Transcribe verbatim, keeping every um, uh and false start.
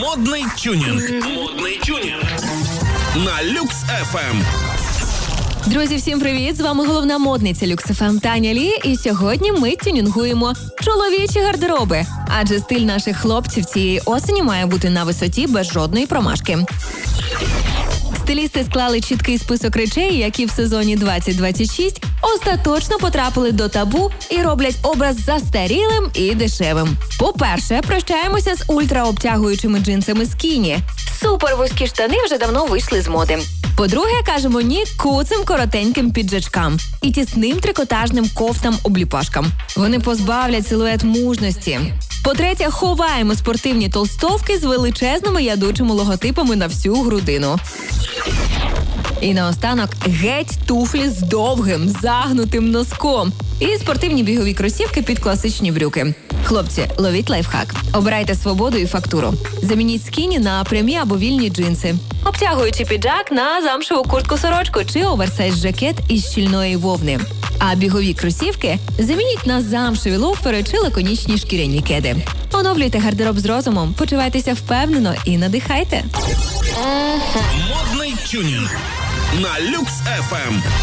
Модний тюнінг. Модний тюнінг. На Люкс еф ем. Друзі, всім привіт! З вами головна модниця Люкс еф ем Таня Лі. І сьогодні ми тюнінгуємо чоловічі гардероби. Адже стиль наших хлопців цієї осені має бути на висоті без жодної промашки. Стилісти склали чіткий список речей, які в сезоні двадцять двадцять шість остаточно потрапили до табу і роблять образ застарілим і дешевим. По-перше, прощаємося з ультраобтягуючими джинсами скіні. Супервузькі штани вже давно вийшли з моди. По-друге, кажемо ні куцим коротеньким піджачкам і тісним трикотажним кофтам-обліпашкам. Вони позбавлять силует мужності. По-третє, ховаємо спортивні толстовки з величезними ядучими логотипами на всю грудину. І наостанок геть туфлі з довгим, загнутим носком і спортивні бігові кросівки під класичні брюки. Хлопці, ловіть лайфхак. Обирайте свободу і фактуру. Замініть скіні на прямі або вільні джинси. Обтягуючий піджак на замшеву куртку-сорочку чи оверсайз-жакет із щільної вовни. А бігові кросівки замініть на замшеві лофери чи лаконічні шкіряні кеди. Оновлюйте гардероб з розумом, почувайтеся впевнено і надихайте. Модний тюнінг. На Люкс еф ем.